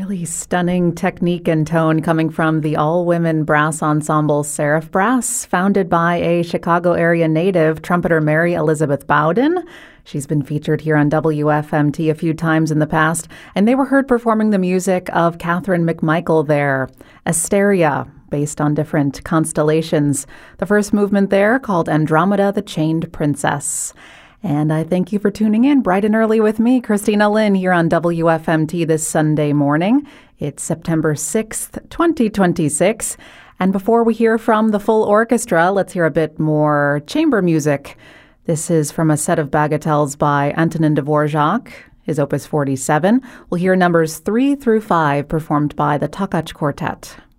Really stunning technique and tone coming from the all-women brass ensemble Seraph Brass, founded by a Chicago area native, trumpeter Mary Elizabeth Bowden. She's been featured here on WFMT a few times in the past, and they were heard performing the music of Catherine McMichael there. Asteria, based on different constellations. The first movement there called Andromeda, the Chained Princess. And I thank you for tuning in bright and early with me, Christina Lynn, here on WFMT this Sunday morning. It's September 6th, 2026. And before we hear from the full orchestra, let's hear a bit more chamber music. This is from a set of bagatelles by Antonin Dvorak, his Opus 47. We'll hear numbers 3 through 5 performed by the Takach Quartet.